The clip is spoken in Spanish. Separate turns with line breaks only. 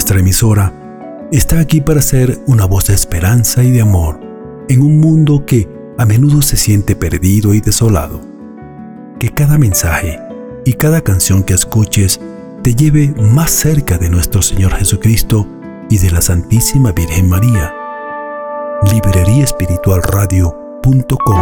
nuestra emisora, está aquí para ser una voz de esperanza y de amor en un mundo que a menudo se siente perdido y desolado. Que cada mensaje y cada canción que escuches te lleve más cerca de nuestro Señor Jesucristo y de la Santísima Virgen María. libreriaespiritualradio.com